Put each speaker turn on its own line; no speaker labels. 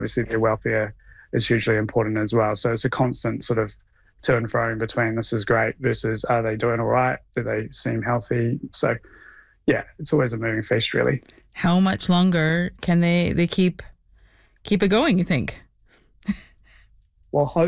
obviously their welfare is hugely important as well. So it's a constant sort of to and fro in between this is great versus are they doing all right? Do they seem healthy? So yeah, it's always a moving feast really.
How much longer can they keep it going, you think?
Well,